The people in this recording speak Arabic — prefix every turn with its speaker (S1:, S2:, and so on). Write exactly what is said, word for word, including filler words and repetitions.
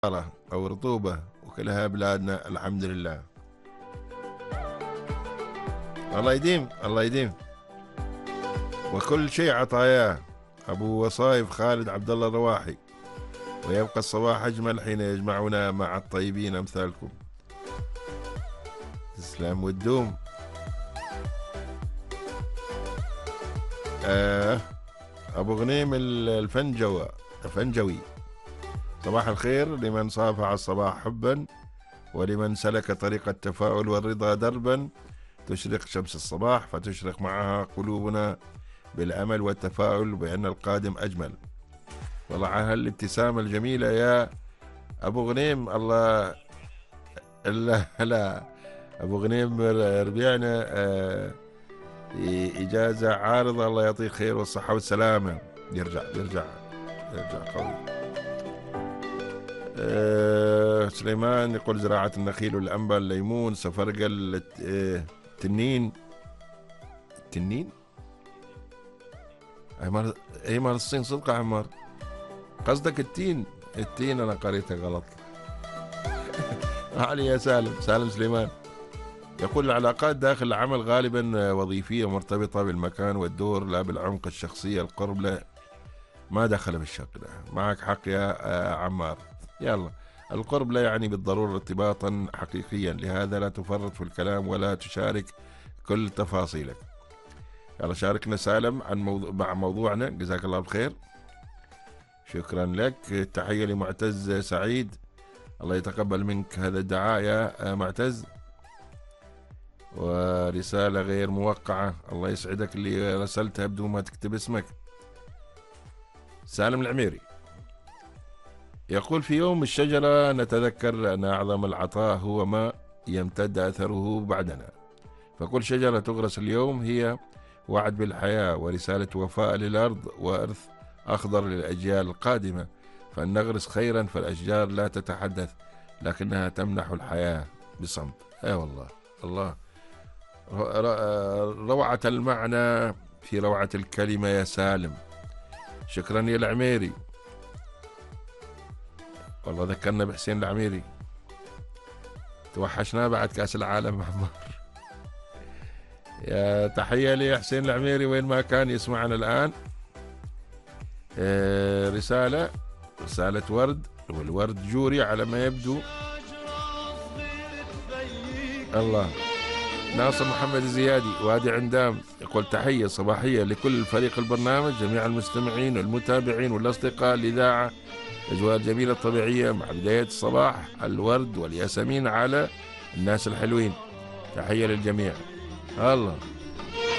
S1: أو رطوبة، وكلها بلادنا الحمد لله. الله يديم الله يديم، وكل شيء عطاياه أبو وصايف خالد عبد الله الرواحي. ويبقى الصباح أجمل حين يجمعنا مع الطيبين أمثالكم. تسلم وتدوم. آه أبو غنيم الفنجوى الفنجوي، صباح الخير لمن صافح الصباح حبا، ولمن سلك طريق التفاؤل والرضا دربا. تشرق شمس الصباح فتشرق معها قلوبنا بالأمل والتفاؤل بأن القادم أجمل. والله على هالابتسامة الجميلة يا أبو غنيم. الله لا لا أبو غنيم ربيعنا آه إجازة عارضة، الله يعطيه خير والصحة والسلامة. يرجع يرجع يرجع قوي. أه سليمان يقول زراعة النخيل والأنبا الليمون سفرقل التنين التنين عمار اي مال الصين صدق عمار، قصدك التين التين انا قريتها غلط. علي يا سالم سالم سليمان يقول العلاقات داخل العمل غالبا وظيفية مرتبطة بالمكان والدور لا بالعمق الشخصية. القرب لا ما دخل بالشق. معك حق يا عمار. يلا، القرب لا يعني بالضرورة ارتباطا حقيقيا، لهذا لا تفرط في الكلام ولا تشارك كل تفاصيلك. يلا شاركنا سالم عن موضوع مع موضوعنا. جزاك الله بخير، شكرا لك. تحية لمعتز سعيد، الله يتقبل منك هذا الدعاء يا معتز. ورسالة غير موقعة، الله يسعدك اللي رسلتها بدون ما تكتب اسمك. سالم العميري يقول في يوم الشجرة نتذكر أن أعظم العطاء هو ما يمتد أثره بعدنا، فكل شجرة تغرس اليوم هي وعد بالحياة ورسالة وفاء للأرض وإرث أخضر للأجيال القادمة. فأن نغرس خيرا فالأشجار لا تتحدث لكنها تمنح الحياة بصمت. أي والله الله، روعة المعنى في روعة الكلمة يا سالم. شكرا يا العميري، والله ذكرنا بحسين العميري، توحشنا بعد كأس العالم عمار. يا تحية لي حسين العميري وين ما كان يسمعنا الآن. آه رسالة رسالة ورد، والورد جوري على ما يبدو. الله. ناصر محمد الزيادي وادي عندام يقول تحية صباحية لكل فريق البرنامج، جميع المستمعين والمتابعين والأصدقاء الإذاعة. أجواء جميلة طبيعية مع بداية الصباح، الورد والياسمين على الناس الحلوين. تحية للجميع. الله